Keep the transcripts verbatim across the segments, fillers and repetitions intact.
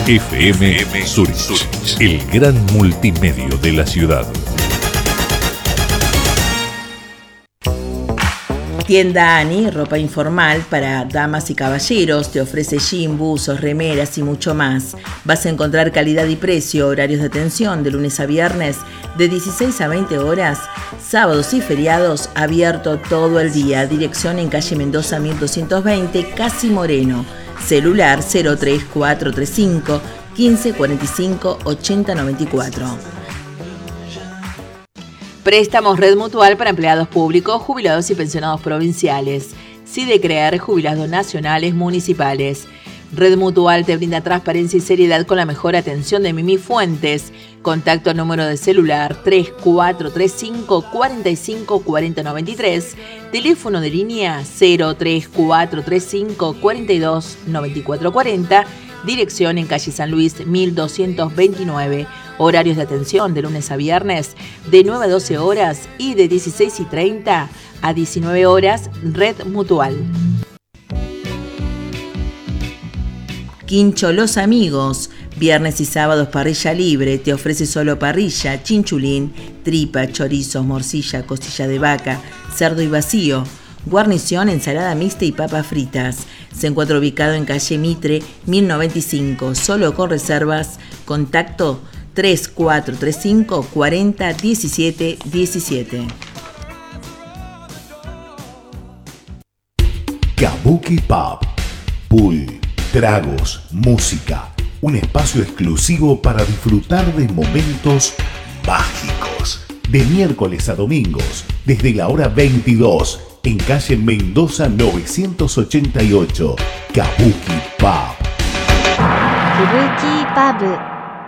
F M Zurich, el gran multimedio de la ciudad. Tienda Ani, ropa informal para damas y caballeros, te ofrece jean, buzos, remeras y mucho más. Vas a encontrar calidad y precio, horarios de atención de lunes a viernes de dieciséis a veinte horas, sábados y feriados abierto todo el día. Dirección en calle Mendoza mil doscientos veinte, Casi Moreno. Celular cero tres cuatro tres cinco, quince cuarenta y cinco, ochenta noventa y cuatro. Préstamos Red Mutual para empleados públicos, jubilados y pensionados provinciales. SIDECREAR, jubilados nacionales municipales. Red Mutual te brinda transparencia y seriedad con la mejor atención de Mimi Fuentes. Contacto número de celular tres cuatro tres cinco, cuarenta y cinco, cuarenta noventa y tres. Teléfono de línea cero tres cuatro tres cinco, cuarenta y dos, noventa y cuatro cuarenta. Dirección en calle San Luis mil doscientos veintinueve. Horarios de atención de lunes a viernes de nueve a doce horas y de dieciséis y treinta a diecinueve horas. Red Mutual. Quincho Los Amigos, viernes y sábados parrilla libre, te ofrece solo parrilla, chinchulín, tripa, chorizos, morcilla, costilla de vaca, cerdo y vacío, guarnición, ensalada mixta y papas fritas. Se encuentra ubicado en calle Mitre mil noventa y cinco, solo con reservas. Contacto tres cuatro tres cinco, cuarenta, diecisiete diecisiete. Kabuki Pub, pool, tragos, música, un espacio exclusivo para disfrutar de momentos mágicos. De miércoles a domingos, desde la hora veintidós, en calle Mendoza novecientos ochenta y ocho. Kabuki Pub. Kabuki Pub.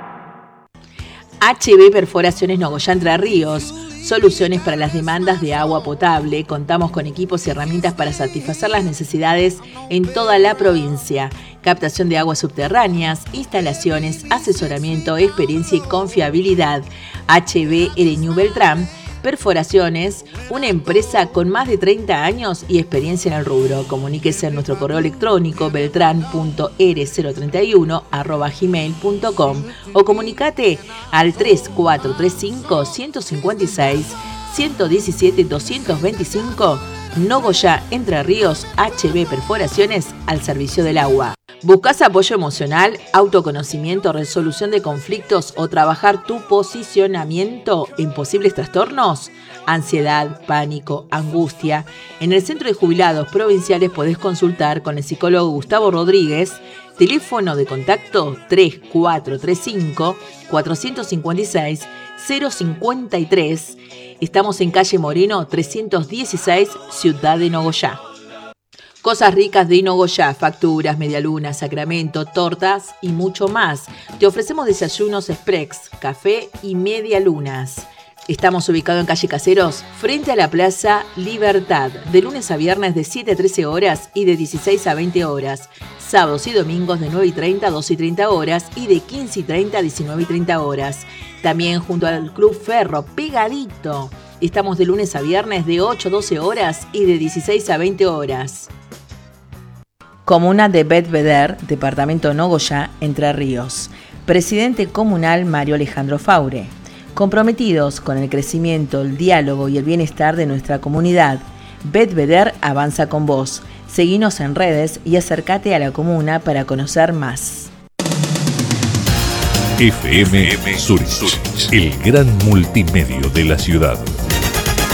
H B Perforaciones Nogoyá Entre Ríos. Soluciones para las demandas de agua potable. Contamos con equipos y herramientas para satisfacer las necesidades en toda la provincia. Captación de aguas subterráneas, instalaciones, asesoramiento, experiencia y confiabilidad. H B Ereñú Beltrán. Perforaciones, una empresa con más de treinta años y experiencia en el rubro. Comuníquese en nuestro correo electrónico beltrán punto r cero treinta y uno arroba gmail punto com o comunicate al tres cuatro tres cinco, uno cinco seis, uno uno siete, dos dos cinco. Nogoyá Entre Ríos. H B Perforaciones, al servicio del agua. ¿Buscas apoyo emocional, autoconocimiento, resolución de conflictos o trabajar tu posicionamiento en posibles trastornos? Ansiedad, pánico, angustia. En el Centro de Jubilados Provinciales podés consultar con el psicólogo Gustavo Rodríguez. Teléfono de contacto tres cuatro tres cinco, cuatro cinco seis, cero cinco tres. Estamos en calle Moreno trescientos dieciséis, Ciudad de Nogoyá. Cosas ricas de Nogoyá, facturas, medialunas, sacramento, tortas y mucho más. Te ofrecemos desayunos express, café y medialunas. Estamos ubicados en calle Caseros, frente a la Plaza Libertad, de lunes a viernes de siete a trece horas y de dieciséis a veinte horas. Sábados y domingos de nueve y treinta a doce y treinta horas y de quince y treinta a diecinueve y treinta horas. También junto al Club Ferro, pegadito. Estamos de lunes a viernes de ocho a doce horas y de dieciséis a veinte horas. Comuna de Bedveder, departamento Nogoyá, Entre Ríos. Presidente comunal Mario Alejandro Faure. Comprometidos con el crecimiento, el diálogo y el bienestar de nuestra comunidad. Bedveder avanza con vos. Seguinos en redes y acércate a la comuna para conocer más. F M Zurich, el gran multimedio de la ciudad.